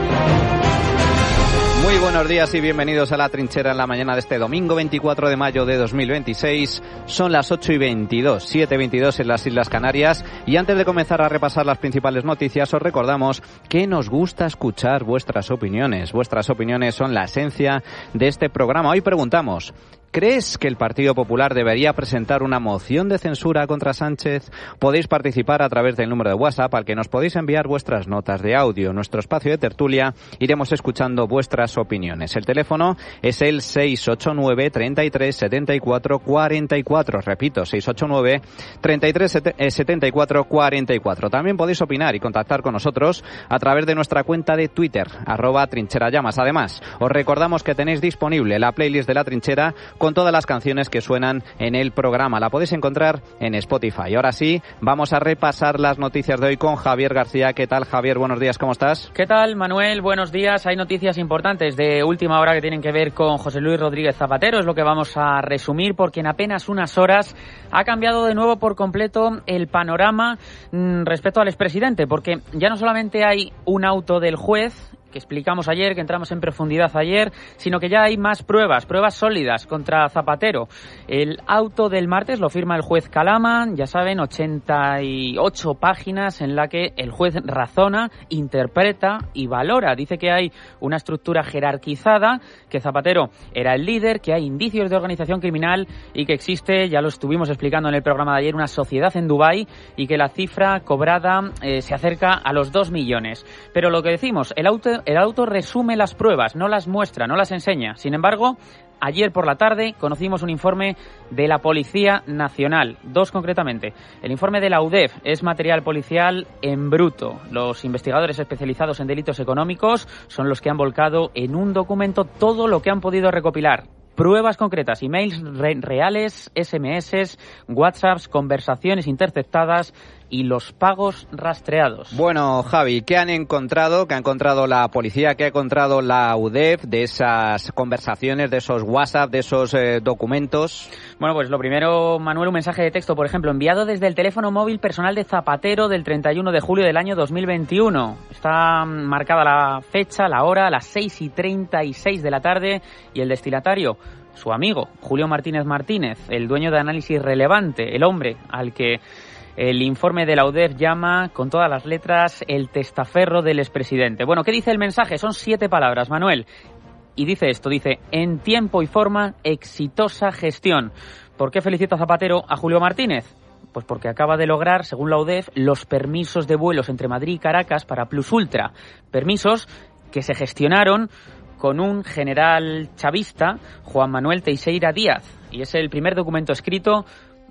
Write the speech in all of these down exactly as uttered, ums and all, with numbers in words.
Muy buenos días y bienvenidos a La Trinchera en la mañana de este domingo veinticuatro de mayo de dos mil veintiséis. Son las ocho y veintidós, siete y veintidós en las Islas Canarias. Y antes de comenzar a repasar las principales noticias, os recordamos que nos gusta escuchar vuestras opiniones. Vuestras opiniones son la esencia de este programa. Hoy preguntamos: ¿crees que el Partido Popular debería presentar una moción de censura contra Sánchez? Podéis participar a través del número de WhatsApp al que nos podéis enviar vuestras notas de audio. En nuestro espacio de tertulia iremos escuchando vuestras opiniones. El teléfono es el seis ocho nueve, treinta y tres, setenta y cuatro, cuarenta y cuatro. Repito, seis ocho nueve, treinta y tres, setenta y cuatro, cuarenta y cuatro. También podéis opinar y contactar con nosotros a través de nuestra cuenta de Twitter, arroba trincherallamas. Además, os recordamos que tenéis disponible la playlist de La Trinchera con todas las canciones que suenan en el programa. La podéis encontrar en Spotify. Ahora sí, vamos a repasar las noticias de hoy con Javier García. ¿Qué tal, Javier? Buenos días, ¿cómo estás? ¿Qué tal, Manuel? Buenos días. Hay noticias importantes de última hora que tienen que ver con José Luis Rodríguez Zapatero. Es lo que vamos a resumir, porque en apenas unas horas ha cambiado de nuevo por completo el panorama mmm, respecto al expresidente, porque ya no solamente hay un auto del juez que explicamos ayer, que entramos en profundidad ayer, sino que ya hay más pruebas, pruebas sólidas contra Zapatero. El auto del martes lo firma el juez Calama, ya saben, ochenta y ocho páginas en la que el juez razona, interpreta y valora. Dice que hay una estructura jerarquizada, que Zapatero era el líder, que hay indicios de organización criminal y que existe, ya lo estuvimos explicando en el programa de ayer, una sociedad en Dubái y que la cifra cobrada eh, se acerca a los dos millones. Pero lo que decimos, el auto El auto resume las pruebas, no las muestra, no las enseña. Sin embargo, ayer por la tarde conocimos un informe de la Policía Nacional, dos concretamente. El informe de la U D E F es material policial en bruto. Los investigadores especializados en delitos económicos son los que han volcado en un documento todo lo que han podido recopilar. Pruebas concretas, emails re- reales, ese eme eses, WhatsApps, conversaciones interceptadas y los pagos rastreados. Bueno, Javi, ¿qué han encontrado? ¿Qué ha encontrado la policía? ¿Qué ha encontrado la U D E F de esas conversaciones, de esos WhatsApp, de esos eh, documentos? Bueno, pues lo primero, Manuel, un mensaje de texto, por ejemplo, enviado desde el teléfono móvil personal de Zapatero del treinta y uno de julio del año dos mil veintiuno. Está marcada la fecha, la hora, a las seis y treinta y seis de la tarde, y el destinatario, su amigo, Julio Martínez Martínez, el dueño de Análisis Relevante, el hombre al que el informe de la U D E F llama, con todas las letras, el testaferro del expresidente. Bueno, ¿qué dice el mensaje? Son siete palabras, Manuel. Y dice esto, dice: en tiempo y forma, exitosa gestión. ¿Por qué felicita Zapatero a Julio Martínez? Pues porque acaba de lograr, según la U D E F, los permisos de vuelos entre Madrid y Caracas para Plus Ultra. Permisos que se gestionaron con un general chavista, Juan Manuel Teixeira Díaz. Y es el primer documento escrito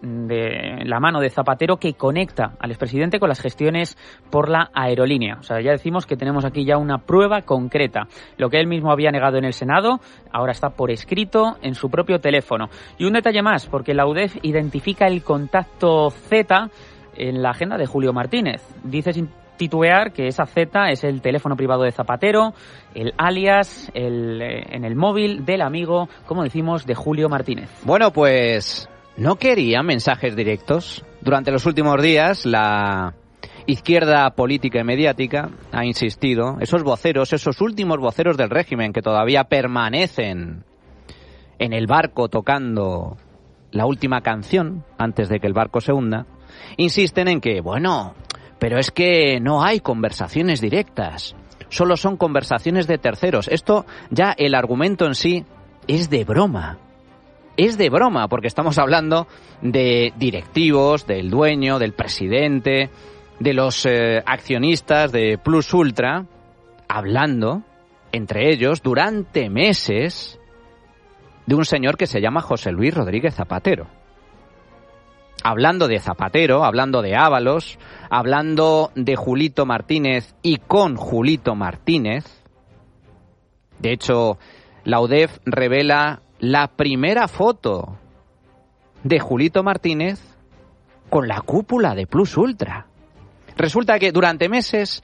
de la mano de Zapatero que conecta al expresidente con las gestiones por la aerolínea. O sea, ya decimos que tenemos aquí ya una prueba concreta. Lo que él mismo había negado en el Senado, ahora está por escrito en su propio teléfono. Y un detalle más, porque la U D E F identifica el contacto Z en la agenda de Julio Martínez. Dice sin titubear que esa Z es el teléfono privado de Zapatero, el alias el, eh, en el móvil del amigo, como decimos, de Julio Martínez. Bueno, pues ¿no querían mensajes directos? Durante los últimos días, la izquierda política y mediática ha insistido, esos voceros, esos últimos voceros del régimen que todavía permanecen en el barco tocando la última canción antes de que el barco se hunda, insisten en que, bueno, pero es que no hay conversaciones directas, solo son conversaciones de terceros. Esto ya, el argumento en sí es de broma. Es de broma, porque estamos hablando de directivos, del dueño, del presidente, de los eh, accionistas de Plus Ultra, hablando entre ellos durante meses de un señor que se llama José Luis Rodríguez Zapatero. Hablando de Zapatero, hablando de Ábalos, hablando de Julito Martínez y con Julito Martínez. De hecho, la U D E F revela la primera foto de Julito Martínez con la cúpula de Plus Ultra. Resulta que durante meses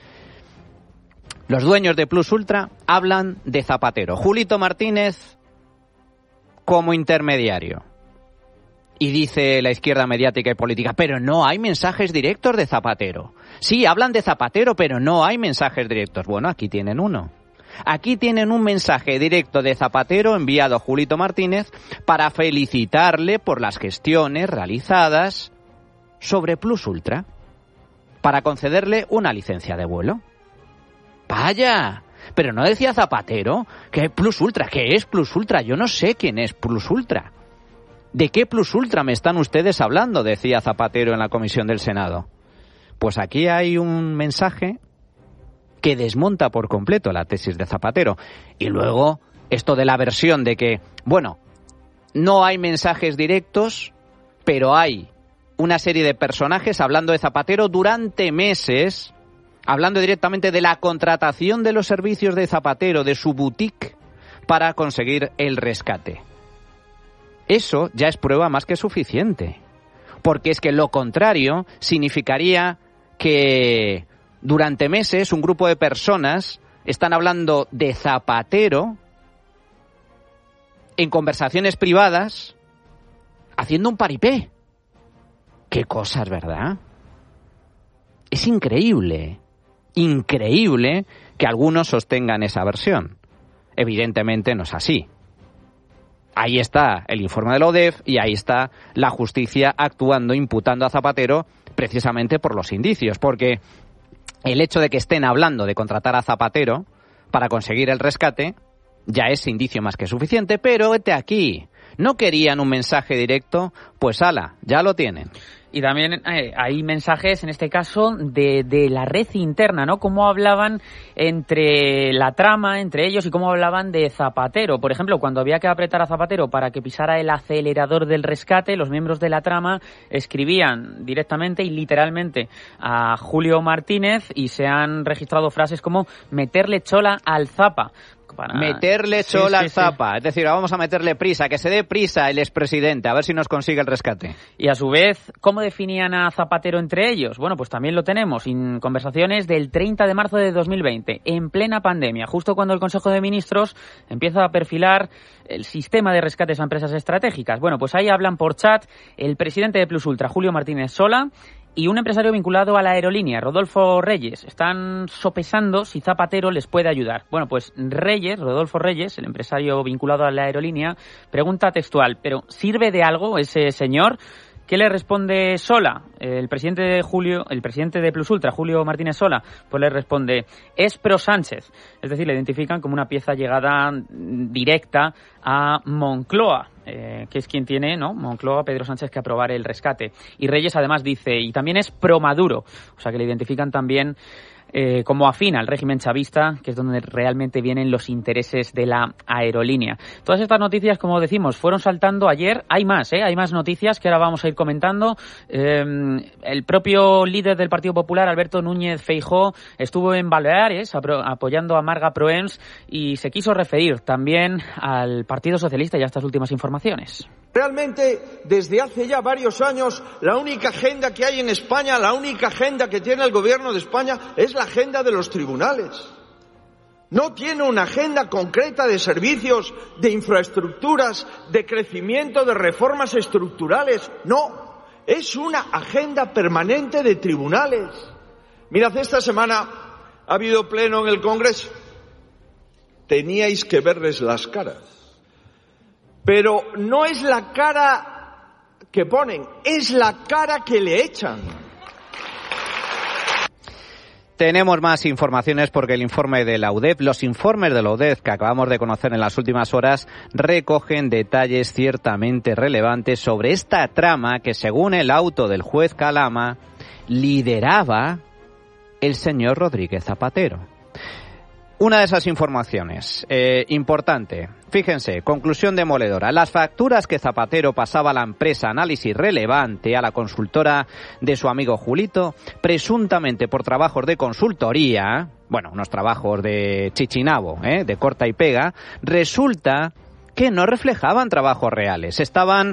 los dueños de Plus Ultra hablan de Zapatero. Julito Martínez como intermediario. Y dice la izquierda mediática y política, pero no hay mensajes directos de Zapatero. Sí, hablan de Zapatero, pero no hay mensajes directos. Bueno, aquí tienen uno. Aquí tienen un mensaje directo de Zapatero enviado a Julito Martínez para felicitarle por las gestiones realizadas sobre Plus Ultra, para concederle una licencia de vuelo. ¡Vaya! Pero no decía Zapatero que Plus Ultra. ¿Qué es Plus Ultra? Yo no sé quién es Plus Ultra. ¿De qué Plus Ultra me están ustedes hablando?, decía Zapatero en la comisión del Senado. Pues aquí hay un mensaje que desmonta por completo la tesis de Zapatero. Y luego, esto de la versión de que, bueno, no hay mensajes directos, pero hay una serie de personajes hablando de Zapatero durante meses, hablando directamente de la contratación de los servicios de Zapatero, de su boutique, para conseguir el rescate. Eso ya es prueba más que suficiente, porque es que lo contrario significaría que durante meses un grupo de personas están hablando de Zapatero en conversaciones privadas, haciendo un paripé. Qué cosas, ¿verdad? Es increíble, increíble que algunos sostengan esa versión. Evidentemente no es así. Ahí está el informe de la O D E F y ahí está la justicia actuando, imputando a Zapatero precisamente por los indicios, porque el hecho de que estén hablando de contratar a Zapatero para conseguir el rescate ya es indicio más que suficiente, pero vete aquí. ¿No querían un mensaje directo? Pues ala, ya lo tienen. Y también eh, hay mensajes, en este caso, de, de la red interna, ¿no? Cómo hablaban entre la trama, entre ellos, y cómo hablaban de Zapatero. Por ejemplo, cuando había que apretar a Zapatero para que pisara el acelerador del rescate, los miembros de la trama escribían directamente y literalmente a Julio Martínez y se han registrado frases como meterle chola al Zapa. Para... Meterle chola sí, sí, al Zapa, sí. Es decir, vamos a meterle prisa, que se dé prisa el expresidente, a ver si nos consigue el rescate. Y a su vez, ¿cómo definían a Zapatero entre ellos? Bueno, pues también lo tenemos en conversaciones del treinta de marzo de dos mil veinte, en plena pandemia, justo cuando el Consejo de Ministros empieza a perfilar el sistema de rescates a empresas estratégicas. Bueno, pues ahí hablan por chat el presidente de Plus Ultra, Julio Martínez Sola, y un empresario vinculado a la aerolínea, Rodolfo Reyes. Están sopesando si Zapatero les puede ayudar. Bueno, pues Reyes, Rodolfo Reyes, el empresario vinculado a la aerolínea, pregunta textual, ¿pero sirve de algo ese señor? ¿Qué le responde Sola? El presidente de Julio, el presidente de Plus Ultra, Julio Martínez Sola, pues le responde, es pro Sánchez. Es decir, le identifican como una pieza llegada directa a Moncloa, eh, que es quien tiene, ¿no? Moncloa, Pedro Sánchez, que aprobar el rescate. Y Reyes además dice, y también es pro Maduro. O sea que le identifican también Eh, como afín al régimen chavista, que es donde realmente vienen los intereses de la aerolínea. Todas estas noticias, como decimos, fueron saltando ayer. Hay más, ¿eh? Hay más noticias que ahora vamos a ir comentando. Eh, el propio líder del Partido Popular, Alberto Núñez Feijóo, estuvo en Baleares apro- apoyando a Marga Proens y se quiso referir también al Partido Socialista y a estas últimas informaciones. Realmente, desde hace ya varios años, la única agenda que hay en España, la única agenda que tiene el Gobierno de España es la agenda de los tribunales. No tiene una agenda concreta de servicios, de infraestructuras, de crecimiento, de reformas estructurales. No, es una agenda permanente de tribunales. Mirad, esta semana ha habido pleno en el Congreso. Teníais que verles las caras. Pero no es la cara que ponen, es la cara que le echan. Tenemos más informaciones porque el informe de la U D E F, los informes de la U D E F que acabamos de conocer en las últimas horas, recogen detalles ciertamente relevantes sobre esta trama que, según el auto del juez Calama, lideraba el señor Rodríguez Zapatero. Una de esas informaciones, eh, importante, fíjense, conclusión demoledora. Las facturas que Zapatero pasaba a la empresa Análisis Relevante, a la consultora de su amigo Julito, presuntamente por trabajos de consultoría, bueno, unos trabajos de chichinabo, ¿eh? de corta y pega, resulta que no reflejaban trabajos reales. Estaban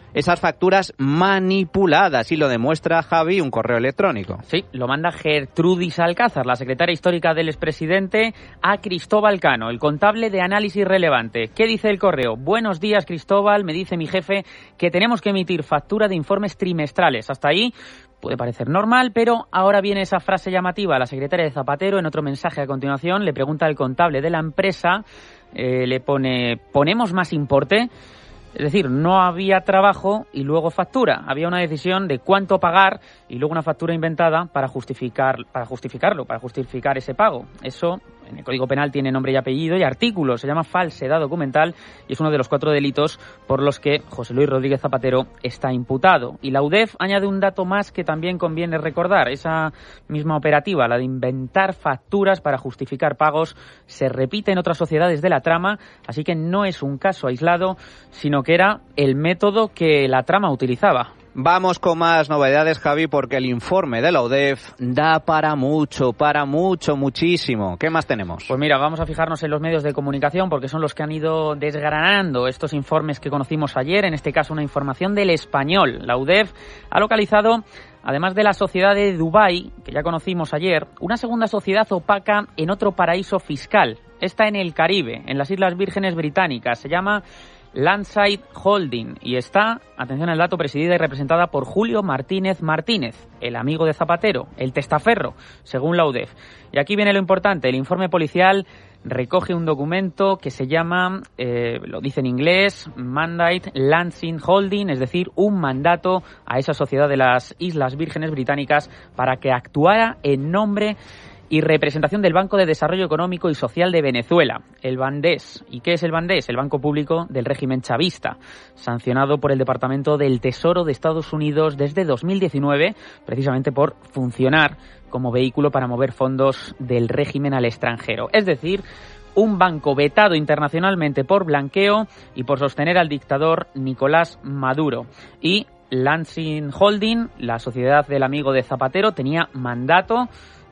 esas facturas manipuladas, y lo demuestra, Javi, un correo electrónico. Sí, lo manda Gertrudis Alcázar, la secretaria histórica del expresidente, a Cristóbal Cano, el contable de Análisis Relevante. ¿Qué dice el correo? Buenos días, Cristóbal, me dice mi jefe que tenemos que emitir factura de informes trimestrales. Hasta ahí puede parecer normal, pero ahora viene esa frase llamativa. La secretaria de Zapatero, en otro mensaje a continuación, le pregunta al contable de la empresa, eh, le pone, ¿ponemos más importe? Es decir, no había trabajo y luego factura. Había una decisión de cuánto pagar y luego una factura inventada para justificar, para justificarlo, para justificar ese pago. Eso en el Código Penal tiene nombre y apellido y artículo. Se llama falsedad documental y es uno de los cuatro delitos por los que José Luis Rodríguez Zapatero está imputado. Y la U D E F añade un dato más que también conviene recordar. Esa misma operativa, la de inventar facturas para justificar pagos, se repite en otras sociedades de la trama, así que no es un caso aislado, sino que era el método que la trama utilizaba. Vamos con más novedades, Javi, porque el informe de la U D E F da para mucho, para mucho, muchísimo. ¿Qué más tenemos? Pues mira, vamos a fijarnos en los medios de comunicación porque son los que han ido desgranando estos informes que conocimos ayer, en este caso una información del Español. La U D E F ha localizado, además de la sociedad de Dubái, que ya conocimos ayer, una segunda sociedad opaca en otro paraíso fiscal. Esta en el Caribe, en las Islas Vírgenes Británicas. Se llama Landside Holding y está, atención al dato, presidida y representada por Julio Martínez Martínez, el amigo de Zapatero, el testaferro, según la U D E F. Y aquí viene lo importante, el informe policial recoge un documento que se llama, eh, lo dice en inglés, Mandate Lansing Holding, es decir, un mandato a esa sociedad de las Islas Vírgenes Británicas para que actuara en nombre y representación del Banco de Desarrollo Económico y Social de Venezuela, el Bandés. ¿Y qué es el Bandés? El banco público del régimen chavista, sancionado por el Departamento del Tesoro de Estados Unidos desde dos mil diecinueve, precisamente por funcionar como vehículo para mover fondos del régimen al extranjero. Es decir, un banco vetado internacionalmente por blanqueo y por sostener al dictador Nicolás Maduro. Y Lansing Holding, la sociedad del amigo de Zapatero, tenía mandato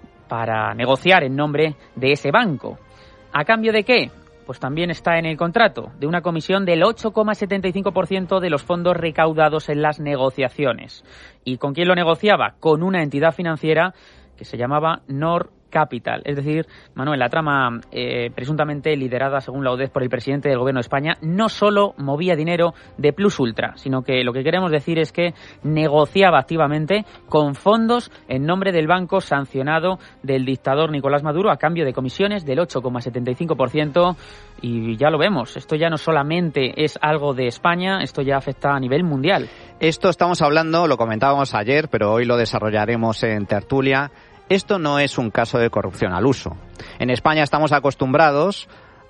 para negociar en nombre de ese banco. ¿A cambio de qué? Pues también está en el contrato, de una comisión del ocho coma setenta y cinco por ciento de los fondos recaudados en las negociaciones. ¿Y con quién lo negociaba? Con una entidad financiera que se llamaba Nor Capital. Es decir, Manuel, la trama eh, presuntamente liderada, según la U D E F, por el presidente del Gobierno de España, no solo movía dinero de Plus Ultra, sino que lo que queremos decir es que negociaba activamente con fondos en nombre del banco sancionado del dictador Nicolás Maduro a cambio de comisiones del ocho coma setenta y cinco por ciento. Y ya lo vemos, esto ya no solamente es algo de España, esto ya afecta a nivel mundial. Esto estamos hablando, lo comentábamos ayer, pero hoy lo desarrollaremos en tertulia. Esto no es un caso de corrupción al uso. En España estamos acostumbrados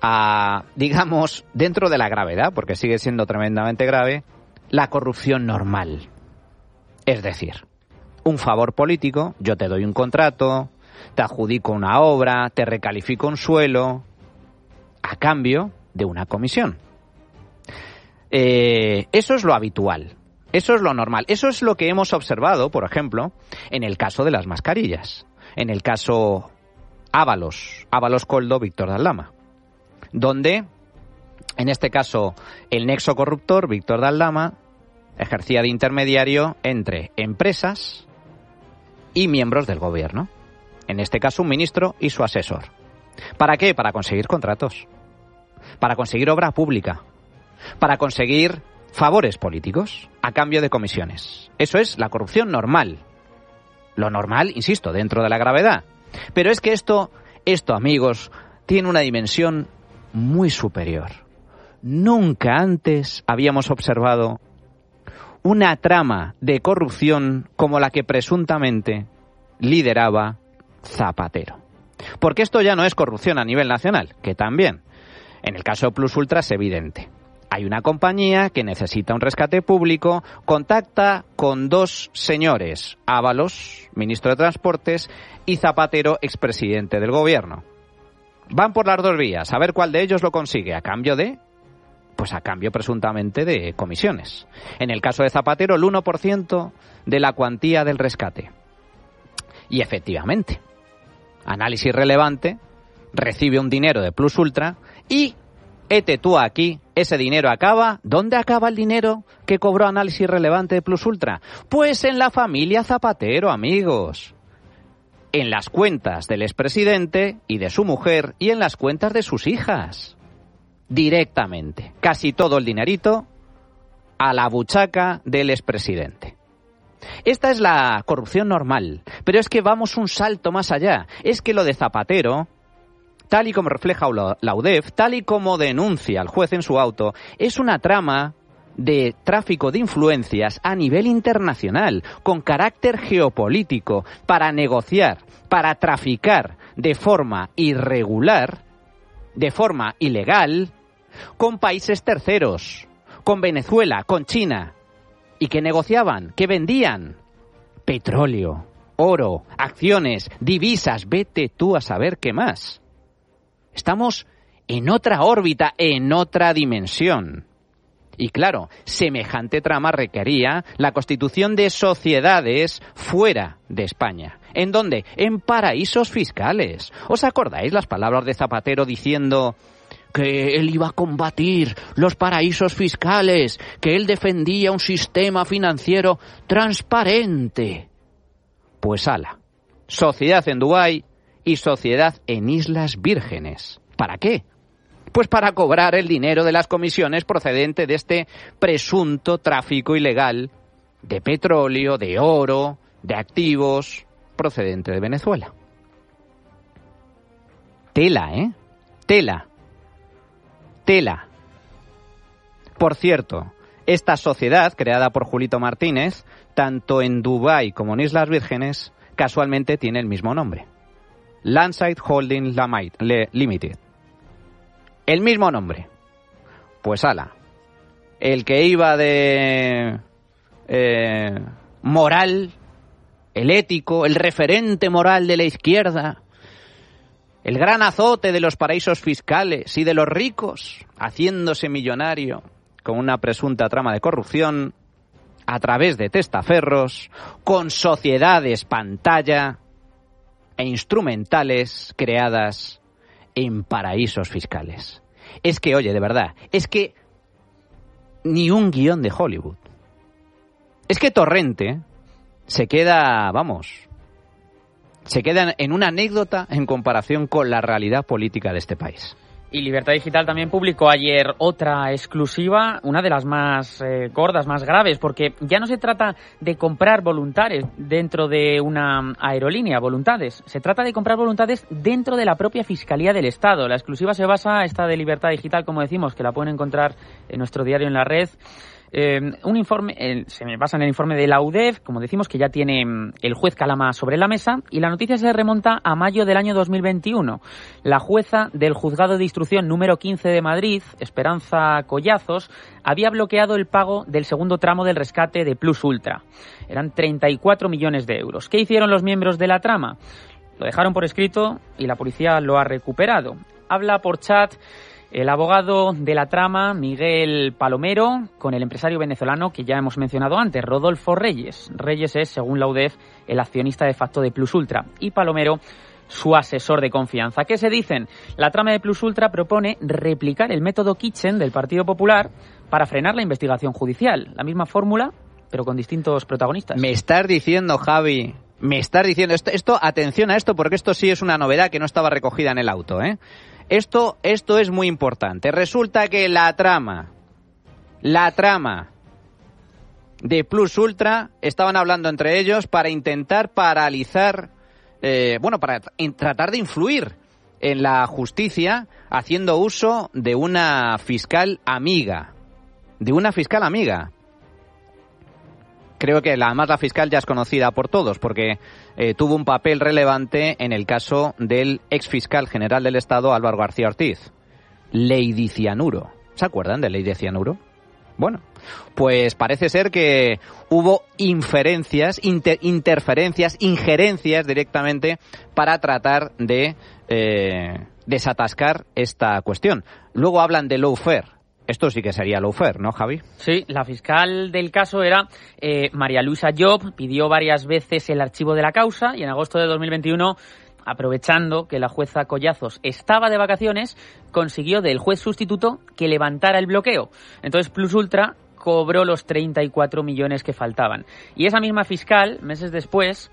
a, digamos, dentro de la gravedad, porque sigue siendo tremendamente grave, la corrupción normal. Es decir, un favor político, yo te doy un contrato, te adjudico una obra, te recalifico un suelo, a cambio de una comisión. Eh, eso es lo habitual. Eso es lo normal. Eso es lo que hemos observado, por ejemplo, en el caso de las mascarillas. En el caso Ábalos, Ábalos Coldo, Víctor de Aldama, donde, en este caso, el nexo corruptor, Víctor de Aldama, ejercía de intermediario entre empresas y miembros del gobierno. En este caso, un ministro y su asesor. ¿Para qué? Para conseguir contratos, para conseguir obra pública, para conseguir favores políticos a cambio de comisiones. Eso es la corrupción normal. Lo normal, insisto, dentro de la gravedad. Pero es que esto, esto, amigos, tiene una dimensión muy superior. Nunca antes habíamos observado una trama de corrupción como la que presuntamente lideraba Zapatero. Porque esto ya no es corrupción a nivel nacional, que también. En el caso de Plus Ultra es evidente. Hay una compañía que necesita un rescate público, contacta con dos señores, Ábalos, ministro de Transportes, y Zapatero, expresidente del gobierno. Van por las dos vías, a ver cuál de ellos lo consigue, a cambio de, pues a cambio presuntamente de comisiones. En el caso de Zapatero, el uno por ciento de la cuantía del rescate. Y efectivamente, Análisis Relevante recibe un dinero de Plus Ultra y hete tú aquí, ese dinero acaba. ¿Dónde acaba el dinero que cobró Análisis Relevante de Plus Ultra? Pues en la familia Zapatero, amigos. En las cuentas del expresidente y de su mujer y en las cuentas de sus hijas. Directamente. Casi todo el dinerito a la buchaca del expresidente. Esta es la corrupción normal, pero es que vamos un salto más allá. Es que lo de Zapatero, tal y como refleja la U D E F, tal y como denuncia el juez en su auto, es una trama de tráfico de influencias a nivel internacional, con carácter geopolítico, para negociar, para traficar de forma irregular, de forma ilegal, con países terceros, con Venezuela, con China. ¿Y qué negociaban? ¿Qué vendían? Petróleo, oro, acciones, divisas, vete tú a saber qué más. Estamos en otra órbita, en otra dimensión. Y claro, semejante trama requería la constitución de sociedades fuera de España. ¿En dónde? En paraísos fiscales. ¿Os acordáis las palabras de Zapatero diciendo que él iba a combatir los paraísos fiscales, que él defendía un sistema financiero transparente? Pues ala, sociedad en Dubái y sociedad en Islas Vírgenes. ¿Para qué? Pues para cobrar el dinero de las comisiones procedente de este presunto tráfico ilegal de petróleo, de oro, de activos procedente de Venezuela. Tela, ¿eh? Tela. Tela. Por cierto, esta sociedad, creada por Julito Martínez, tanto en Dubái como en Islas Vírgenes, casualmente tiene el mismo nombre. Landside Holding Limited. El mismo nombre. Pues ala, el que iba de eh, moral, el ético, el referente moral de la izquierda, el gran azote de los paraísos fiscales y de los ricos, haciéndose millonario con una presunta trama de corrupción a través de testaferros, con sociedades pantalla e instrumentales creadas en paraísos fiscales. Es que, oye, de verdad, es que ni un guión de Hollywood. Es que Torrente se queda, vamos, se queda en una anécdota en comparación con la realidad política de este país. Y Libertad Digital también publicó ayer otra exclusiva, una de las más eh, gordas, más graves, porque ya no se trata de comprar voluntades dentro de una aerolínea, voluntades. Se trata de comprar voluntades dentro de la propia Fiscalía del Estado. La exclusiva se basa, esta de Libertad Digital, como decimos, que la pueden encontrar en nuestro diario en la red. Eh, un informe, eh, se basa en el informe de la U D E F, como decimos, que ya tiene el juez Calama sobre la mesa, y la noticia se remonta a mayo del año dos mil veintiuno. La jueza del Juzgado de Instrucción número quince de Madrid, Esperanza Collazos, había bloqueado el pago del segundo tramo del rescate de Plus Ultra. Eran treinta y cuatro millones de euros. ¿Qué hicieron los miembros de la trama? Lo dejaron por escrito y la policía lo ha recuperado. Habla por chat el abogado de la trama, Miguel Palomero, con el empresario venezolano que ya hemos mencionado antes, Rodolfo Reyes. Reyes es, según la U D E F, el accionista de facto de Plus Ultra, y Palomero su asesor de confianza. ¿Qué se dicen? La trama de Plus Ultra propone replicar el método Kitchen del Partido Popular para frenar la investigación judicial. La misma fórmula, pero con distintos protagonistas. Me estás diciendo, Javi, me estás diciendo, esto, esto, atención a esto, porque esto sí es una novedad que no estaba recogida en el auto, ¿eh? Esto, esto es muy importante. Resulta que la trama, la trama de Plus Ultra, estaban hablando entre ellos para intentar paralizar, eh, bueno, para tratar de influir en la justicia haciendo uso de una fiscal amiga, de una fiscal amiga. Creo que además la fiscal ya es conocida por todos porque eh, tuvo un papel relevante en el caso del exfiscal general del Estado, Álvaro García Ortiz. Lady Cianuro. ¿Se acuerdan de Lady Cianuro? Bueno, pues parece ser que hubo inferencias, inter, interferencias, injerencias directamente para tratar de eh, desatascar esta cuestión. Luego hablan de lawfare. Esto sí que sería lawfare, ¿no, Javi? Sí, la fiscal del caso era eh, María Luisa Job, pidió varias veces el archivo de la causa y en agosto de dos mil veintiuno aprovechando que la jueza Collazos estaba de vacaciones, consiguió del juez sustituto que levantara el bloqueo. Entonces Plus Ultra cobró los treinta y cuatro millones que faltaban. Y esa misma fiscal, meses después,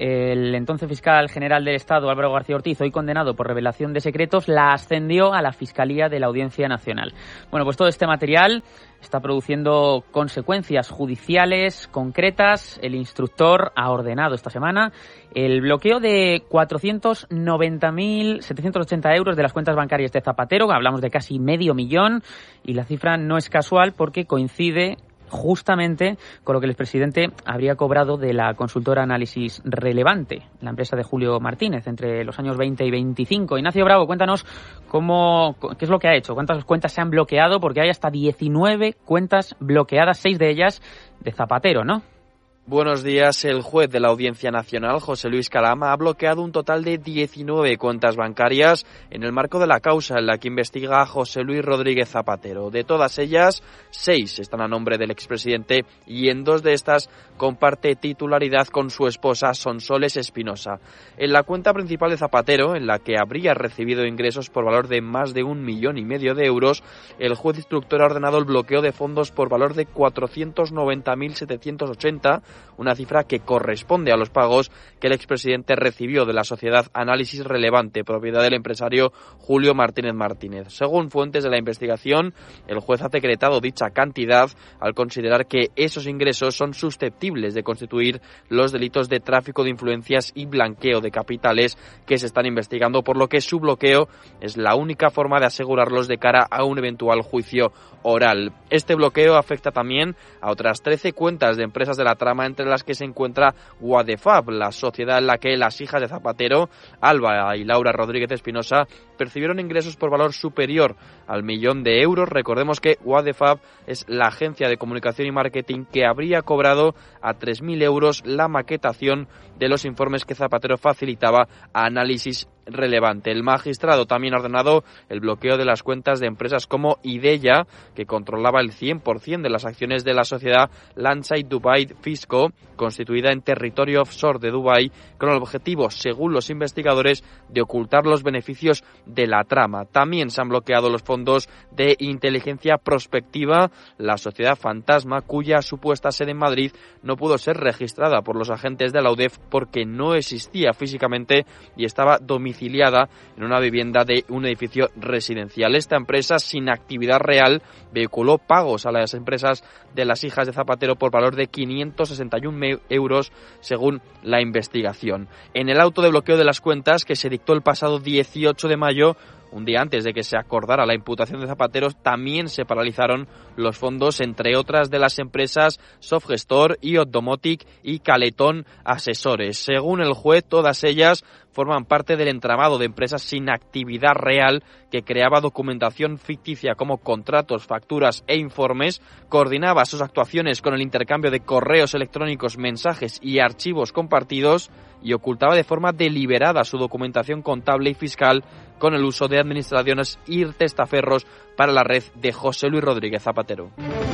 el entonces fiscal general del Estado, Álvaro García Ortiz, hoy condenado por revelación de secretos, la ascendió a la Fiscalía de la Audiencia Nacional. Bueno, pues todo este material está produciendo consecuencias judiciales concretas. El instructor ha ordenado esta semana el bloqueo de cuatrocientos noventa mil setecientos ochenta euros de las cuentas bancarias de Zapatero. Hablamos de casi medio millón, y la cifra no es casual porque coincide justamente con lo que el expresidente habría cobrado de la consultora Análisis Relevante, la empresa de Julio Martínez, entre los años veinte y veinticinco. Ignacio Bravo, cuéntanos cómo, qué es lo que ha hecho, cuántas cuentas se han bloqueado, porque hay hasta diecinueve cuentas bloqueadas, seis de ellas de Zapatero, ¿no? Buenos días. El juez de la Audiencia Nacional, José Luis Calama, ha bloqueado un total de diecinueve cuentas bancarias en el marco de la causa en la que investiga a José Luis Rodríguez Zapatero. De todas ellas, seis están a nombre del expresidente y en dos de estas comparte titularidad con su esposa Sonsoles Espinosa. En la cuenta principal de Zapatero, en la que habría recibido ingresos por valor de más de un millón y medio de euros, el juez instructor ha ordenado el bloqueo de fondos por valor de cuatrocientos noventa mil setecientos ochenta, una cifra que corresponde a los pagos que el expresidente recibió de la sociedad Análisis Relevante, propiedad del empresario Julio Martínez Martínez. Según fuentes de la investigación, el juez ha decretado dicha cantidad al considerar que esos ingresos son susceptibles de constituir los delitos de tráfico de influencias y blanqueo de capitales que se están investigando, por lo que su bloqueo es la única forma de asegurarlos de cara a un eventual juicio oral. Este bloqueo afecta también a otras trece cuentas de empresas de la trama, entre las que se encuentra Wadefab, la sociedad en la que las hijas de Zapatero, Alba y Laura Rodríguez Espinosa, percibieron ingresos por valor superior al millón de euros. Recordemos que Wadefab es la agencia de comunicación y marketing que habría cobrado a tres mil euros la maquetación de los informes que Zapatero facilitaba a Análisis Relevante. El magistrado también ha ordenado el bloqueo de las cuentas de empresas como Ideya, que controlaba el cien por ciento de las acciones de la sociedad Landside Dubai Fisco, constituida en territorio offshore de Dubái, con el objetivo, según los investigadores, de ocultar los beneficios de la trama. También se han bloqueado los fondos de Inteligencia Prospectiva, la sociedad fantasma, cuya supuesta sede en Madrid no pudo ser registrada por los agentes de la U D E F porque no existía físicamente y estaba domiciliada en una vivienda de un edificio residencial. Esta empresa, sin actividad real, vehiculó pagos a las empresas de las hijas de Zapatero por valor de quinientos sesenta y uno euros, según la investigación. En el auto de bloqueo de las cuentas, que se dictó el pasado dieciocho de mayo, un día antes de que se acordara la imputación de Zapatero, también se paralizaron los fondos, entre otras, de las empresas Softgestor, Iot-Domotic y Caletón Asesores. Según el juez, todas ellas forman parte del entramado de empresas sin actividad real que creaba documentación ficticia como contratos, facturas e informes, coordinaba sus actuaciones con el intercambio de correos electrónicos, mensajes y archivos compartidos y ocultaba de forma deliberada su documentación contable y fiscal con el uso de administraciones y testaferros para la red de José Luis Rodríguez Zapatero.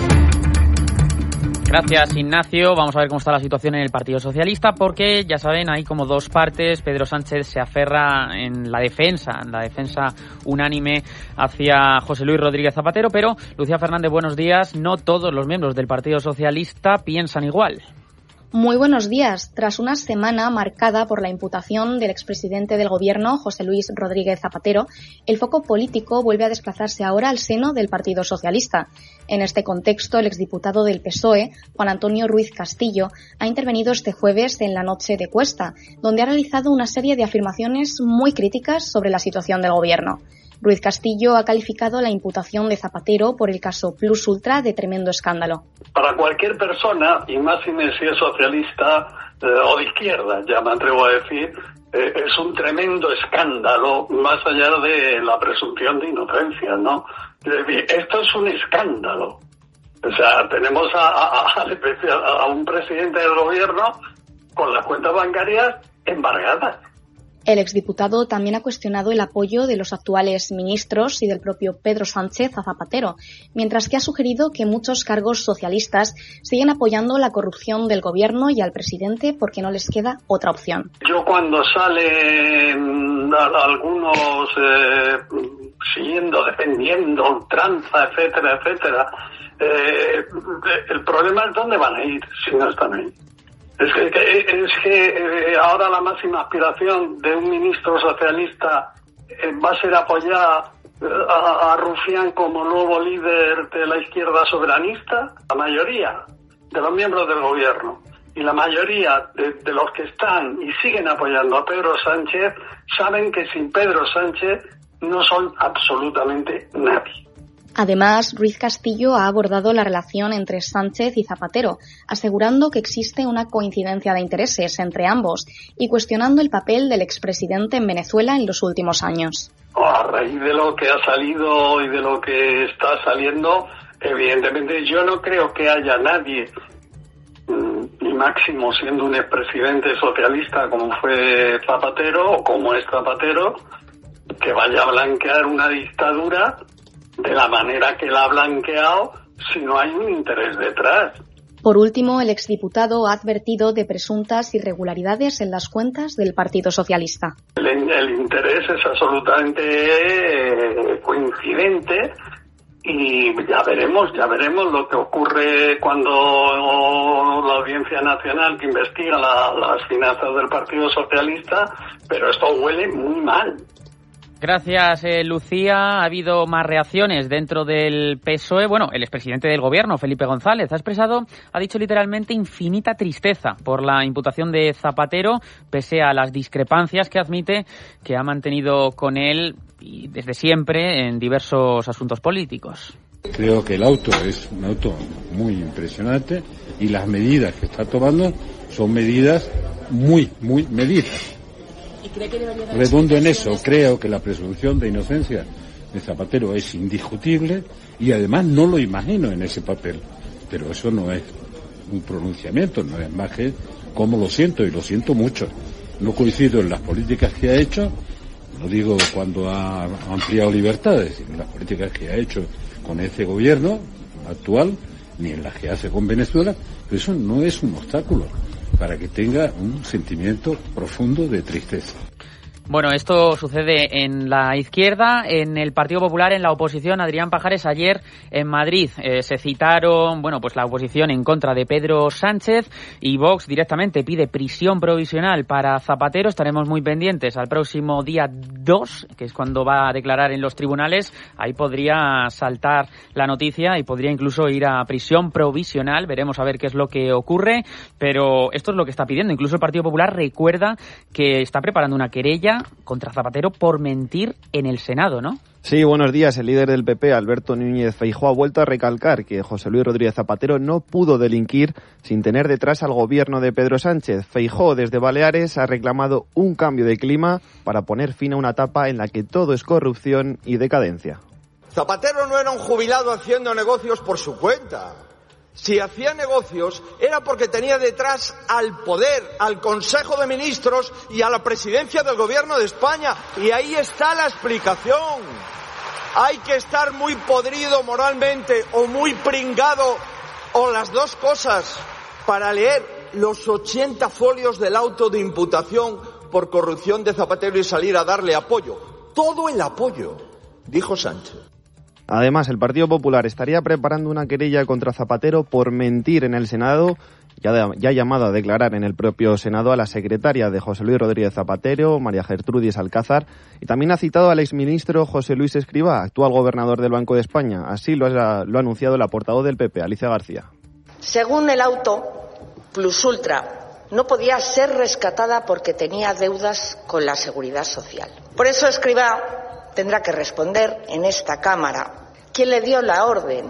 Gracias, Ignacio. Vamos a ver cómo está la situación en el Partido Socialista, porque ya saben, hay como dos partes. Pedro Sánchez se aferra en la defensa, en la defensa unánime hacia José Luis Rodríguez Zapatero, pero Lucía Fernández, buenos días. No todos los miembros del Partido Socialista piensan igual. Muy buenos días. Tras una semana marcada por la imputación del expresidente del Gobierno, José Luis Rodríguez Zapatero, el foco político vuelve a desplazarse ahora al seno del Partido Socialista. En este contexto, el exdiputado del P S O E, Juan Antonio Ruiz Castillo, ha intervenido este jueves en la noche de Cuesta, donde ha realizado una serie de afirmaciones muy críticas sobre la situación del Gobierno. Ruiz Castillo ha calificado la imputación de Zapatero por el caso Plus Ultra de tremendo escándalo. Para cualquier persona, y más si es socialista eh, o de izquierda, ya me atrevo a decir, eh, es un tremendo escándalo, más allá de la presunción de inocencia, ¿no? Esto es un escándalo. O sea, tenemos a, a, a, a un presidente del gobierno con las cuentas bancarias embargadas. El exdiputado también ha cuestionado el apoyo de los actuales ministros y del propio Pedro Sánchez a Zapatero, mientras que ha sugerido que muchos cargos socialistas siguen apoyando la corrupción del gobierno y al presidente porque no les queda otra opción. Yo cuando salen algunos eh, siguiendo, defendiendo, ultranza, etcétera, etcétera, eh, el problema es dónde van a ir si no están ahí. Es que, es que eh, ahora la máxima aspiración de un ministro socialista eh, va a ser apoyar eh, a, a Rufián como nuevo líder de la izquierda soberanista. La mayoría de los miembros del gobierno y la mayoría de, de los que están y siguen apoyando a Pedro Sánchez saben que sin Pedro Sánchez no son absolutamente nadie. Además, Ruiz Castillo ha abordado la relación entre Sánchez y Zapatero, asegurando que existe una coincidencia de intereses entre ambos y cuestionando el papel del expresidente en Venezuela en los últimos años. A raíz de lo que ha salido y de lo que está saliendo, evidentemente yo no creo que haya nadie, y máximo siendo un expresidente socialista como fue Zapatero o como es Zapatero, que vaya a blanquear una dictadura de la manera que la ha blanqueado si no hay un interés detrás. Por último, el exdiputado ha advertido de presuntas irregularidades en las cuentas del Partido Socialista. El, el interés es absolutamente eh, coincidente y ya veremos, ya veremos lo que ocurre cuando la Audiencia Nacional que investiga la, las finanzas del Partido Socialista, pero esto huele muy mal. Gracias, eh, Lucía. Ha habido más reacciones dentro del P S O E. Bueno, el expresidente del gobierno, Felipe González, ha expresado, ha dicho literalmente infinita tristeza por la imputación de Zapatero, pese a las discrepancias que admite que ha mantenido con él y desde siempre en diversos asuntos políticos. Creo que el auto es un auto muy impresionante y las medidas que está tomando son medidas muy, muy medidas. Redondo en eso, creo que la presunción de inocencia de Zapatero es indiscutible y además no lo imagino en ese papel, pero eso no es un pronunciamiento, no es más que como lo siento y lo siento mucho. No coincido en las políticas que ha hecho, no digo cuando ha ampliado libertades, sino en las políticas que ha hecho con este gobierno actual, ni en las que hace con Venezuela, pero eso no es un obstáculo para que tenga un sentimiento profundo de tristeza. Bueno, esto sucede en la izquierda, en el Partido Popular, en la oposición. Adrián Pajares, ayer en Madrid eh, se citaron, bueno, pues la oposición en contra de Pedro Sánchez y Vox directamente pide prisión provisional para Zapatero. Estaremos muy pendientes al próximo día dos, que es cuando va a declarar en los tribunales. Ahí podría saltar la noticia y podría incluso ir a prisión provisional. Veremos a ver qué es lo que ocurre, pero esto es lo que está pidiendo. Incluso el Partido Popular recuerda que está preparando una querella contra Zapatero por mentir en el Senado, ¿no? Sí, buenos días. El líder del P P, Alberto Núñez Feijóo, ha vuelto a recalcar que José Luis Rodríguez Zapatero no pudo delinquir sin tener detrás al gobierno de Pedro Sánchez. Feijóo, desde Baleares, ha reclamado un cambio de clima para poner fin a una etapa en la que todo es corrupción y decadencia. Zapatero no era un jubilado haciendo negocios por su cuenta. Si hacía negocios era porque tenía detrás al poder, al Consejo de Ministros y a la presidencia del Gobierno de España. Y ahí está la explicación. Hay que estar muy podrido moralmente o muy pringado o las dos cosas para leer los ochenta folios del auto de imputación por corrupción de Zapatero y salir a darle apoyo. Todo el apoyo, dijo Sánchez. Además, el Partido Popular estaría preparando una querella contra Zapatero por mentir en el Senado. Ya, ya ha llamado a declarar en el propio Senado a la secretaria de José Luis Rodríguez Zapatero, María Gertrudis Alcázar, y también ha citado al exministro José Luis Escrivá, actual gobernador del Banco de España. Así lo ha, lo ha anunciado la portavoz del P P, Alicia García. Según el auto, Plus Ultra no podía ser rescatada porque tenía deudas con la Seguridad Social. Por eso Escrivá tendrá que responder en esta Cámara quién le dio la orden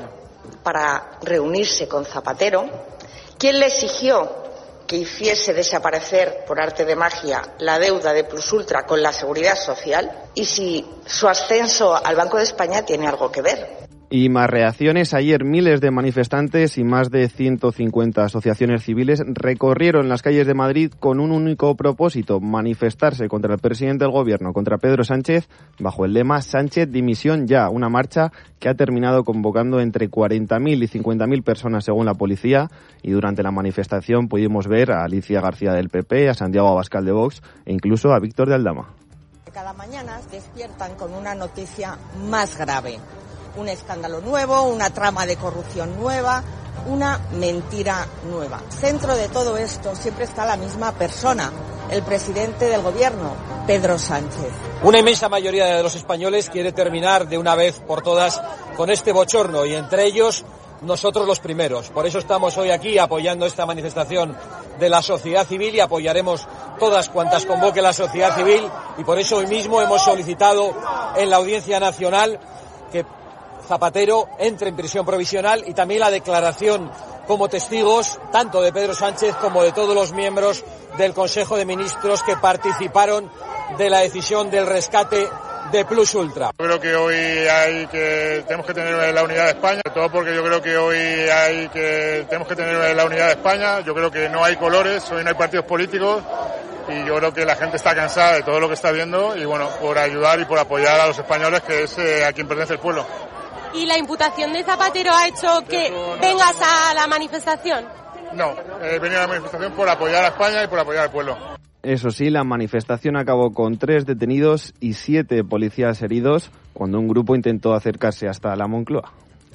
para reunirse con Zapatero, quién le exigió que hiciese desaparecer por arte de magia la deuda de Plus Ultra con la Seguridad Social y si su ascenso al Banco de España tiene algo que ver. Y más reacciones. Ayer miles de manifestantes y más de ciento cincuenta asociaciones civiles recorrieron las calles de Madrid con un único propósito: manifestarse contra el presidente del gobierno, contra Pedro Sánchez, bajo el lema Sánchez dimisión ya. Una marcha que ha terminado convocando entre cuarenta mil y cincuenta mil personas según la policía, y durante la manifestación pudimos ver a Alicia García del P P, a Santiago Abascal de Vox e incluso a Víctor de Aldama. Cada mañana despiertan con una noticia más grave. Un escándalo nuevo, una trama de corrupción nueva, una mentira nueva. Centro de todo esto siempre está la misma persona, el presidente del gobierno, Pedro Sánchez. Una inmensa mayoría de los españoles quiere terminar de una vez por todas con este bochorno, y entre ellos nosotros los primeros. Por eso estamos hoy aquí apoyando esta manifestación de la sociedad civil, y apoyaremos todas cuantas convoque la sociedad civil, y por eso hoy mismo hemos solicitado en la Audiencia Nacional que Zapatero entre en prisión provisional, y también la declaración como testigos tanto de Pedro Sánchez como de todos los miembros del Consejo de Ministros que participaron de la decisión del rescate de Plus Ultra. Yo creo que hoy hay que tenemos que tener la unidad de España, sobre todo porque yo creo que hoy hay que tenemos que tener la unidad de España. Yo creo que no hay colores, hoy no hay partidos políticos, y yo creo que la gente está cansada de todo lo que está viendo, y bueno, por ayudar y por apoyar a los españoles, que es eh, a quien pertenece el pueblo. ¿Y la imputación de Zapatero ha hecho que vengas a la manifestación? No, he venido a la manifestación por apoyar a España y por apoyar al pueblo. Eso sí, la manifestación acabó con tres detenidos y siete policías heridos cuando un grupo intentó acercarse hasta la Moncloa.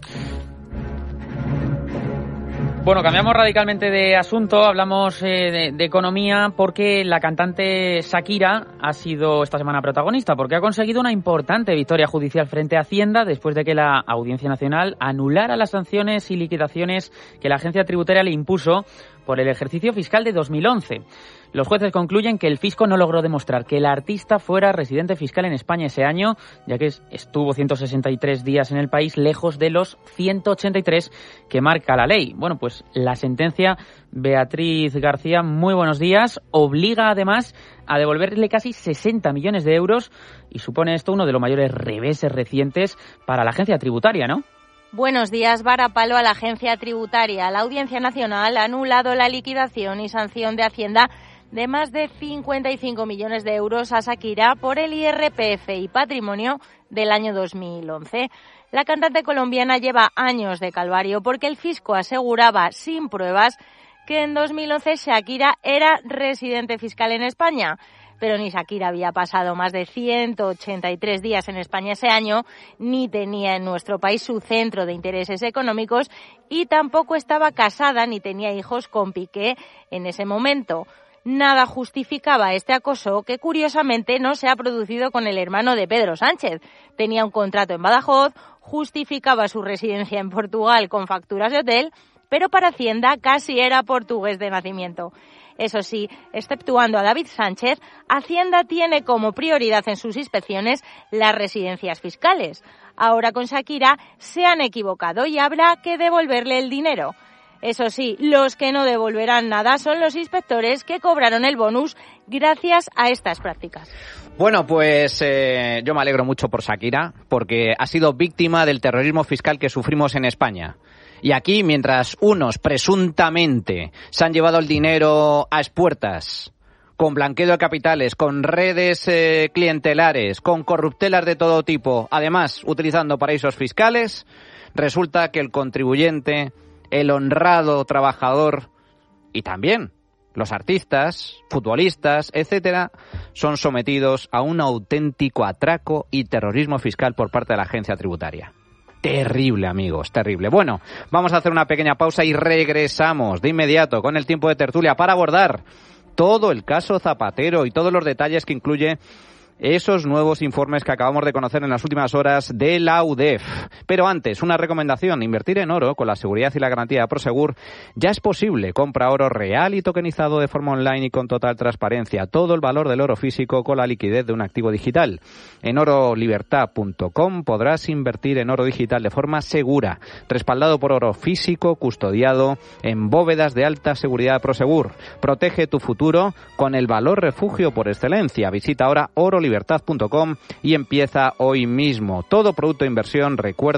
Bueno, cambiamos radicalmente de asunto, hablamos eh, de, de economía, porque la cantante Shakira ha sido esta semana protagonista, porque ha conseguido una importante victoria judicial frente a Hacienda después de que la Audiencia Nacional anulara las sanciones y liquidaciones que la agencia tributaria le impuso por el ejercicio fiscal de dos mil once. Los jueces concluyen que el fisco no logró demostrar que el artista fuera residente fiscal en España ese año, ya que estuvo ciento sesenta y tres días en el país, lejos de los ciento ochenta y tres que marca la ley. Bueno, pues la sentencia, Beatriz García, muy buenos días, obliga además a devolverle casi sesenta millones de euros, y supone esto uno de los mayores reveses recientes para la agencia tributaria, ¿no? Buenos días. Varapalo a la agencia tributaria. La Audiencia Nacional ha anulado la liquidación y sanción de Hacienda de más de cincuenta y cinco millones de euros a Shakira por el I R P F y patrimonio del año dos mil once. La cantante colombiana lleva años de calvario porque el fisco aseguraba sin pruebas que en dos mil once Shakira era residente fiscal en España. Pero ni Shakira había pasado más de ciento ochenta y tres días en España ese año, ni tenía en nuestro país su centro de intereses económicos, y tampoco estaba casada ni tenía hijos con Piqué en ese momento. Nada justificaba este acoso, que curiosamente no se ha producido con el hermano de Pedro Sánchez. Tenía un contrato en Badajoz, justificaba su residencia en Portugal con facturas de hotel, pero para Hacienda casi era portugués de nacimiento. Eso sí, exceptuando a David Sánchez, Hacienda tiene como prioridad en sus inspecciones las residencias fiscales. Ahora con Shakira se han equivocado y habrá que devolverle el dinero. Eso sí, los que no devolverán nada son los inspectores que cobraron el bonus gracias a estas prácticas. Bueno, pues eh, yo me alegro mucho por Shakira, porque ha sido víctima del terrorismo fiscal que sufrimos en España. Y aquí, mientras unos presuntamente se han llevado el dinero a expuertas, con blanqueo de capitales, con redes eh, clientelares, con corruptelas de todo tipo, además utilizando paraísos fiscales, resulta que el contribuyente, el honrado trabajador y también los artistas, futbolistas, etcétera, son sometidos a un auténtico atraco y terrorismo fiscal por parte de la agencia tributaria. Terrible, amigos, terrible. Bueno, vamos a hacer una pequeña pausa y regresamos de inmediato con el tiempo de tertulia para abordar todo el caso Zapatero y todos los detalles que incluye esos nuevos informes que acabamos de conocer en las últimas horas de la U D E F. Pero antes, una recomendación: invertir en oro con la seguridad y la garantía de Prosegur ya es posible. Compra oro real y tokenizado de forma online y con total transparencia. Todo el valor del oro físico con la liquidez de un activo digital. En oro libertad punto com podrás invertir en oro digital de forma segura, respaldado por oro físico, custodiado en bóvedas de alta seguridad de Prosegur. Protege tu futuro con el valor refugio por excelencia. Visita ahora oro libertad punto com y empieza hoy mismo. Todo producto de inversión, recuerda,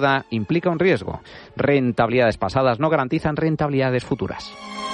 izquierda implica un riesgo. Rentabilidades pasadas no garantizan rentabilidades futuras.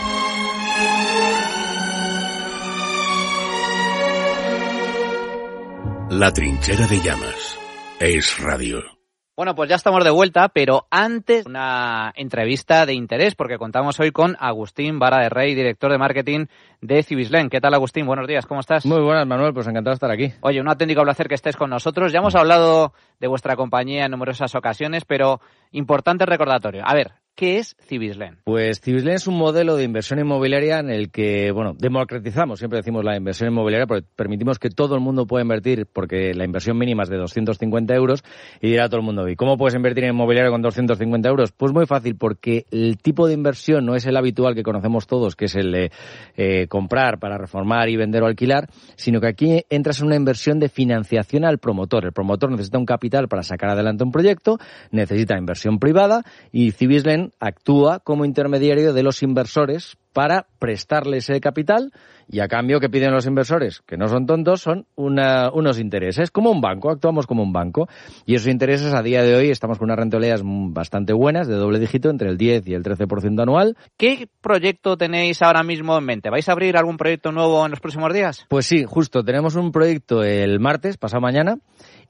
La trinchera de llamas. Es radio. Bueno, pues ya estamos de vuelta, pero antes una entrevista de interés, porque contamos hoy con Agustín Vara de Rey, director de marketing de Cibislen. ¿Qué tal, Agustín? Buenos días, ¿cómo estás? Muy buenas, Manuel, pues encantado de estar aquí. Oye, un auténtico placer que estés con nosotros. Ya hemos hablado de vuestra compañía en numerosas ocasiones, pero importante recordatorio. A ver, ¿qué es Cibislen? Pues Cibislen es un modelo de inversión inmobiliaria en el que, bueno, democratizamos, siempre decimos la inversión inmobiliaria, porque permitimos que todo el mundo pueda invertir, porque la inversión mínima es de doscientos cincuenta euros, y dirá todo el mundo, ¿y cómo puedes invertir en inmobiliario con doscientos cincuenta euros? Pues muy fácil, porque el tipo de inversión no es el habitual que conocemos todos, que es el de eh, comprar para reformar y vender o alquilar, sino que aquí entras en una inversión de financiación al promotor. El promotor necesita un capital para sacar adelante un proyecto, necesita inversión privada, y Cibislen actúa como intermediario de los inversores para prestarles ese capital, y a cambio que piden los inversores, que no son tontos, son una, unos intereses, como un banco, actuamos como un banco, y esos intereses a día de hoy estamos con unas rentabilidades bastante buenas, de doble dígito, entre el diez y el trece por ciento anual. ¿Qué proyecto tenéis ahora mismo en mente? ¿Vais a abrir algún proyecto nuevo en los próximos días? Pues sí, justo, tenemos un proyecto el martes, pasado mañana,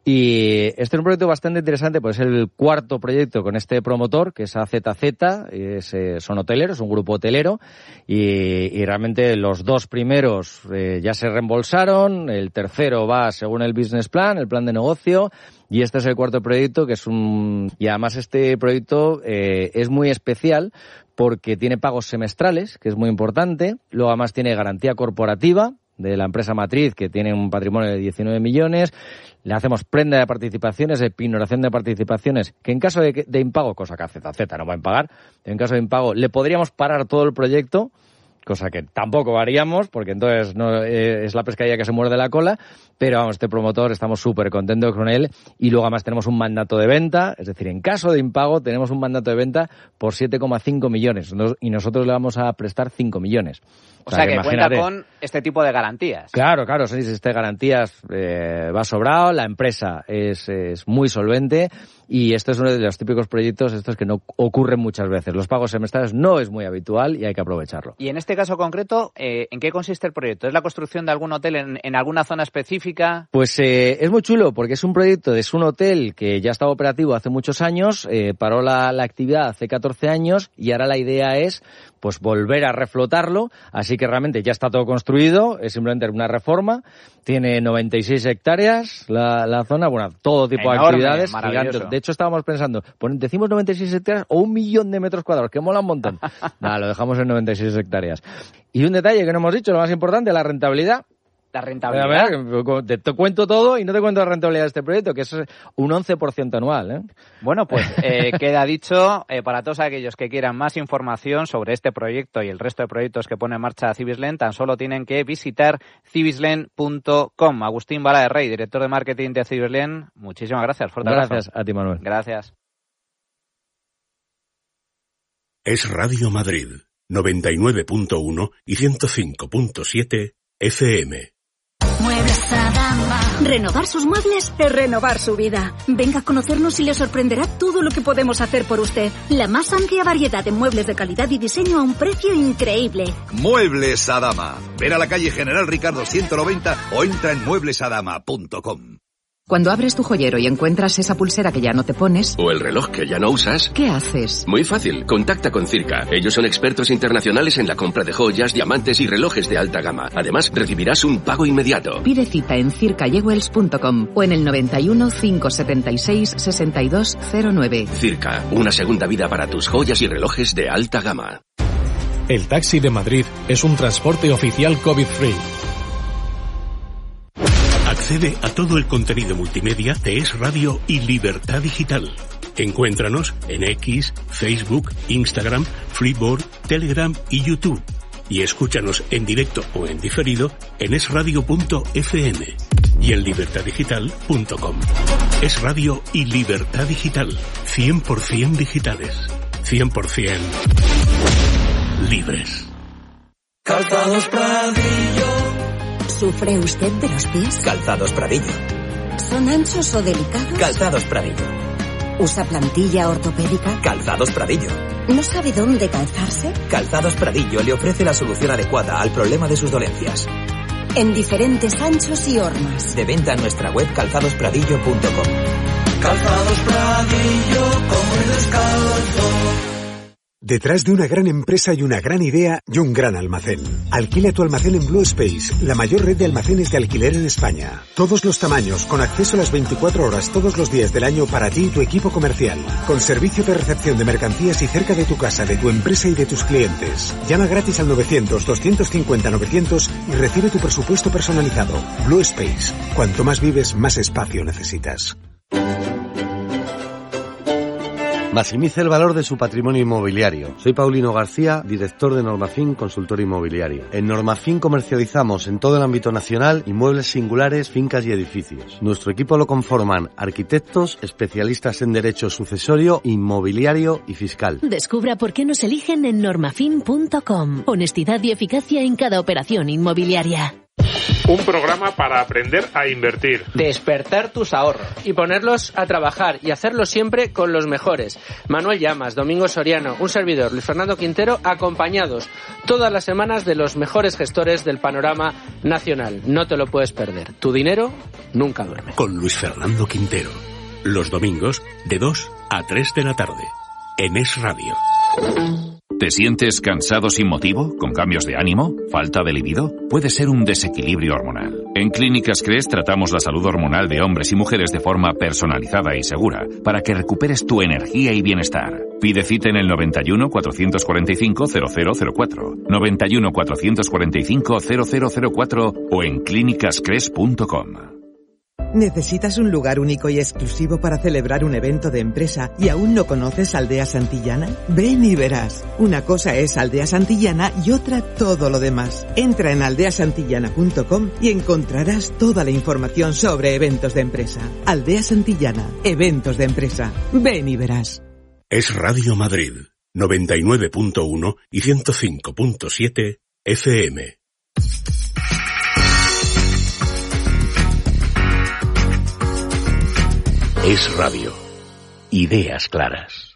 y este es un proyecto bastante interesante, pues es el cuarto proyecto con este promotor, que es A Z Z, es, eh, son hoteleros, un grupo hotelero, y, y realmente los dos primeros eh, ya se reembolsaron, el tercero va según el business plan, el plan de negocio, y este es el cuarto proyecto, que es un... Y además este proyecto eh, es muy especial porque tiene pagos semestrales, que es muy importante, luego además tiene garantía corporativa de la empresa matriz, que tiene un patrimonio de diecinueve millones, le hacemos prenda de participaciones, de pinoración de participaciones, que en caso de, de impago, cosa que A Z Z no va a impagar, en caso de impago le podríamos parar todo el proyecto, cosa que tampoco haríamos, porque entonces no eh, es la pescadilla que se muerde la cola, pero vamos, este promotor estamos súper contentos con él, y luego además tenemos un mandato de venta, es decir, en caso de impago tenemos un mandato de venta por siete coma cinco millones, y nosotros le vamos a prestar cinco millones. O, o sea, sea que, que cuenta con este tipo de garantías. Claro, claro, sí, este garantías eh, va sobrado, la empresa es, es muy solvente, y esto es uno de los típicos proyectos estos que no ocurren muchas veces. Los pagos semestrales no es muy habitual y hay que aprovecharlo. Y en este caso concreto, eh, ¿en qué consiste el proyecto? ¿Es la construcción de algún hotel en, en alguna zona específica? Pues eh, es muy chulo, porque es un proyecto, es un hotel que ya estaba operativo hace muchos años, eh, paró la, la actividad hace catorce años, y ahora la idea es pues volver a reflotarlo, así que realmente ya está todo construido, es simplemente una reforma, tiene noventa y seis hectáreas la, la zona, bueno, todo tipo Enorme, de actividades gigantes. De hecho, estábamos pensando, pues, decimos noventa y seis hectáreas o un millón de metros cuadrados, que mola un montón. Nada, lo dejamos en noventa y seis hectáreas. Y un detalle que no hemos dicho, lo más importante, la rentabilidad. La rentabilidad. Te, te cuento todo y no te cuento la rentabilidad de este proyecto, que es un once por ciento anual, ¿eh? Bueno, pues eh, queda dicho, eh, para todos aquellos que quieran más información sobre este proyecto y el resto de proyectos que pone en marcha Cibislen, tan solo tienen que visitar cibislen punto com. Agustín Vara de Rey, director de marketing de Cibislen, muchísimas gracias. Fuerte abrazo. Gracias a ti, Manuel. Gracias. Es Radio Madrid, noventa y nueve punto uno y ciento cinco punto siete F M. Muebles Adama. Renovar sus muebles es renovar su vida. Venga a conocernos y le sorprenderá todo lo que podemos hacer por usted. La más amplia variedad de muebles de calidad y diseño a un precio increíble. Muebles Adama. Ven a la calle General Ricardo ciento noventa o entra en muebles adama punto com. Cuando abres tu joyero y encuentras esa pulsera que ya no te pones... O el reloj que ya no usas... ¿Qué haces? Muy fácil, contacta con Circa. Ellos son expertos internacionales en la compra de joyas, diamantes y relojes de alta gama. Además, recibirás un pago inmediato. Pide cita en circa jewels punto com o en el noventa y uno, cinco setenta y seis, sesenta y dos cero nueve. Circa, una segunda vida para tus joyas y relojes de alta gama. El taxi de Madrid es un transporte oficial COVID-free. Accede a todo el contenido multimedia de Es Radio y Libertad Digital. Encuéntranos en X, Facebook, Instagram, Freeboard, Telegram y YouTube. Y escúchanos en directo o en diferido en es radio punto efe eme y en libertad digital punto com. Es Radio y Libertad Digital. cien por ciento digitales. cien por ciento libres. Calzados Pradillo. ¿Sufre usted de los pies? Calzados Pradillo. ¿Son anchos o delicados? Calzados Pradillo. ¿Usa plantilla ortopédica? Calzados Pradillo. ¿No sabe dónde calzarse? Calzados Pradillo le ofrece la solución adecuada al problema de sus dolencias. En diferentes anchos y hormas. De venta en nuestra web calzados pradillo punto com. Calzados Pradillo, como el descalzo. Detrás de una gran empresa hay una gran idea y un gran almacén. Alquila tu almacén en Blue Space, la mayor red de almacenes de alquiler en España. Todos los tamaños, con acceso a las veinticuatro horas todos los días del año para ti y tu equipo comercial. Con servicio de recepción de mercancías y cerca de tu casa, de tu empresa y de tus clientes. Llama gratis al novecientos, doscientos cincuenta, novecientos y recibe tu presupuesto personalizado. Blue Space. Cuanto más vives, más espacio necesitas. Maximice el valor de su patrimonio inmobiliario. Soy Paulino García, director de Normafin, consultor inmobiliario. En Normafin comercializamos en todo el ámbito nacional inmuebles singulares, fincas y edificios. Nuestro equipo lo conforman arquitectos, especialistas en derecho sucesorio, inmobiliario y fiscal. Descubra por qué nos eligen en normafin punto com. Honestidad y eficacia en cada operación inmobiliaria. Un programa para aprender a invertir. Despertar tus ahorros. Y ponerlos a trabajar y hacerlo siempre con los mejores. Manuel Llamas, Domingo Soriano, un servidor, Luis Fernando Quintero, acompañados todas las semanas de los mejores gestores del panorama nacional. No te lo puedes perder. Tu dinero nunca duerme. Con Luis Fernando Quintero. Los domingos de dos a tres de la tarde. En Es Radio. ¿Te sientes cansado sin motivo? ¿Con cambios de ánimo? ¿Falta de libido? Puede ser un desequilibrio hormonal. En Clínicas Cres tratamos la salud hormonal de hombres y mujeres de forma personalizada y segura para que recuperes tu energía y bienestar. Pide cita en el noventa y uno, cuatrocientos cuarenta y cinco, cero cero cero cuatro, noventa y uno, cuatrocientos cuarenta y cinco, cero cero cero cuatro o en clínicas cres punto com. ¿Necesitas un lugar único y exclusivo para celebrar un evento de empresa y aún no conoces Aldea Santillana? Ven y verás. Una cosa es Aldea Santillana y otra todo lo demás. Entra en aldea santillana punto com y encontrarás toda la información sobre eventos de empresa. Aldea Santillana, eventos de empresa. Ven y verás. Es Radio Madrid, noventa y nueve punto uno y ciento cinco punto siete F M. Es Radio. Ideas claras.